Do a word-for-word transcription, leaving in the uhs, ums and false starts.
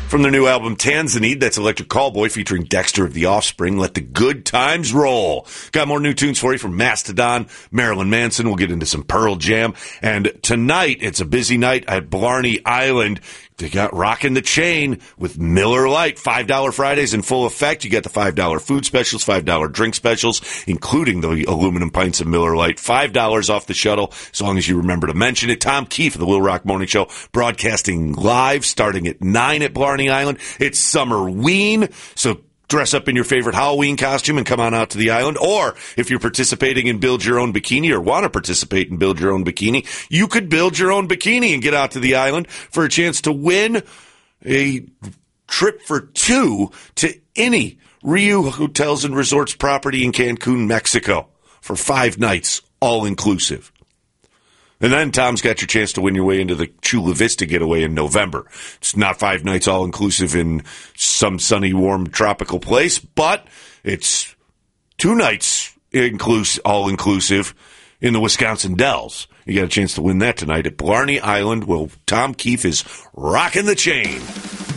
From their new album, Tanzanite, that's Electric Callboy featuring Dexter of the Offspring. Let the good times roll. Got more new tunes for you from Mastodon, Marilyn Manson. We'll get into some Pearl Jam. And tonight, it's a busy night at Blarney Island. They got Rockin' the Chain with Miller Lite. five dollar Fridays in full effect. You got the five dollar food specials, five dollar drink specials, including the aluminum pints of Miller Lite. five dollars off the shuttle, as long as you remember to mention it. Tom Keefe of the Will Rock Morning Show, broadcasting live, starting at nine at Blarney Island. It's Summerween, so dress up in your favorite Halloween costume and come on out to the island. Or if you're participating in Build Your Own Bikini or want to participate in Build Your Own Bikini, you could build your own bikini and get out to the island for a chance to win a trip for two to any Riu Hotels and Resorts property in Cancun, Mexico for five nights, all inclusive. And then Tom's got your chance to win your way into the Chula Vista getaway in November. It's not five nights all-inclusive in some sunny, warm, tropical place, but it's two nights inclus- all-inclusive in the Wisconsin Dells. You got a chance to win that tonight at Blarney Island, where Tom Keefe is rocking the chain.